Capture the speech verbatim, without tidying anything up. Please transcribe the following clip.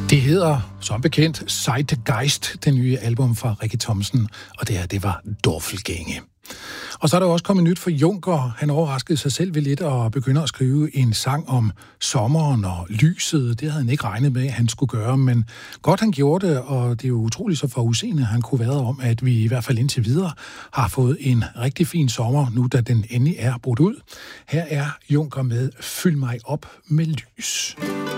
Det hedder, som bekendt, Zeitgeist, det nye album fra Rikke Thomsen, og det her, det var Dorfelgænge. Og så er der også kommet nyt for Juncker. Han overraskede sig selv ved lidt og begynder at skrive en sang om sommeren og lyset. Det havde han ikke regnet med, at han skulle gøre, men godt han gjorde det, og det er jo utroligt så forudseende, han kunne være om, at vi i hvert fald indtil videre har fået en rigtig fin sommer, nu da den endelig er brudt ud. Her er Juncker med Fyld mig op med lys.